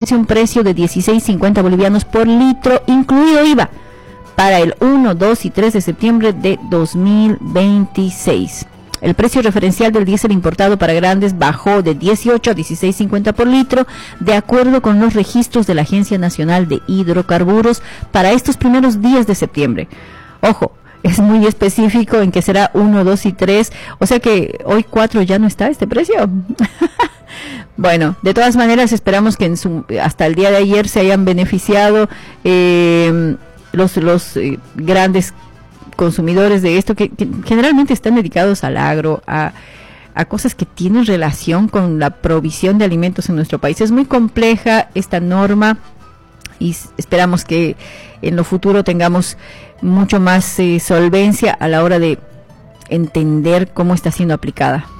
establece un precio de 16.50 bolivianos por litro, incluido IVA, para el 1, 2 y 3 de septiembre de 2026. El precio referencial del diésel importado para grandes bajó de 18 a 16.50 por litro, de acuerdo con los registros de la Agencia Nacional de Hidrocarburos para estos primeros días de septiembre. Ojo, es muy específico en que será 1, 2 y 3, o sea que hoy 4 ya no está este precio. Bueno, de todas maneras esperamos que hasta el día de ayer se hayan beneficiado los grandes consumidores de esto, que generalmente están dedicados al agro, a cosas que tienen relación con la provisión de alimentos en nuestro país. Es muy compleja esta norma y esperamos que en lo futuro tengamos mucho más solvencia a la hora de entender cómo está siendo aplicada.